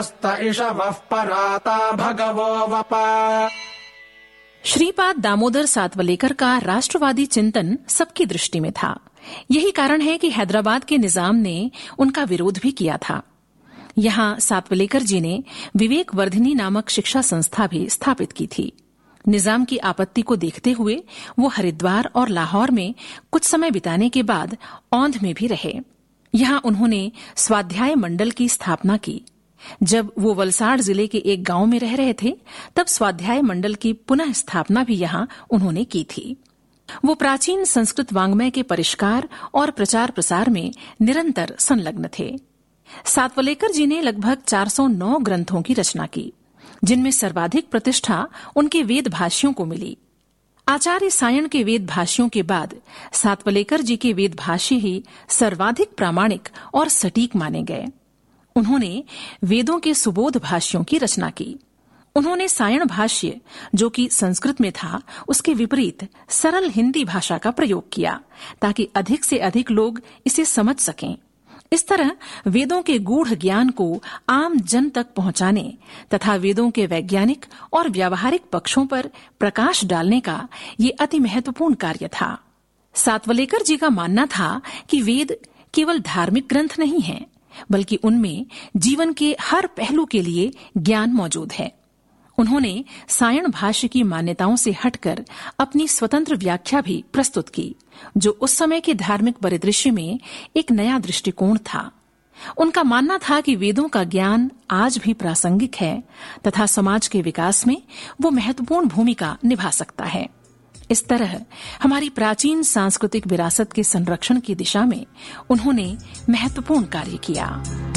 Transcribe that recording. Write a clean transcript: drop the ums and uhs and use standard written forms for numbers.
हस्त इषवः पराता भगवो वप। श्रीपाद दामोदर सातवलेकर का राष्ट्रवादी चिंतन सबकी दृष्टि में था। यही कारण है कि हैदराबाद के निजाम ने उनका विरोध भी किया था। यहाँ सातवलेकर जी ने विवेक वर्धिनी नामक शिक्षा संस्था भी स्थापित की थी। निजाम की आपत्ति को देखते हुए वो हरिद्वार और लाहौर में कुछ समय बिताने के बाद औंध में भी रहे। यहाँ उन्होंने स्वाध्याय मंडल की स्थापना की। जब वो वलसाड़ जिले के एक गांव में रह रहे थे, तब स्वाध्याय मंडल की पुनः स्थापना भी यहाँ उन्होंने की थी। वो प्राचीन संस्कृत वाङ्मय के परिष्कार और प्रचार प्रसार में निरंतर संलग्न थे। सातवलेकर जी ने लगभग 409 ग्रंथों की रचना की, जिनमें सर्वाधिक प्रतिष्ठा उनके वेद भाष्यों को मिली। आचार्य सायण के वेद भाष्यों के बाद सातवलेकर जी के वेद भाष्य ही सर्वाधिक प्रामाणिक और सटीक माने गए। उन्होंने वेदों के सुबोध भाष्यों की रचना की। उन्होंने सायण भाष्य, जो कि संस्कृत में था, उसके विपरीत सरल हिंदी भाषा का प्रयोग किया, ताकि अधिक से अधिक लोग इसे समझ सकें। इस तरह वेदों के गूढ़ ज्ञान को आम जन तक पहुंचाने तथा वेदों के वैज्ञानिक और व्यावहारिक पक्षों पर प्रकाश डालने का ये अति महत्वपूर्ण कार्य था। सातवलेकर जी का मानना था कि वेद केवल धार्मिक ग्रंथ नहीं हैं, बल्कि उनमें जीवन के हर पहलू के लिए ज्ञान मौजूद है। उन्होंने सायण भाष्य की मान्यताओं से हटकर अपनी स्वतंत्र व्याख्या भी प्रस्तुत की, जो उस समय के धार्मिक परिदृश्य में एक नया दृष्टिकोण था। उनका मानना था कि वेदों का ज्ञान आज भी प्रासंगिक है तथा समाज के विकास में वो महत्वपूर्ण भूमिका निभा सकता है। इस तरह हमारी प्राचीन सांस्कृतिक विरासत के संरक्षण की दिशा में उन्होंने महत्वपूर्ण कार्य किया।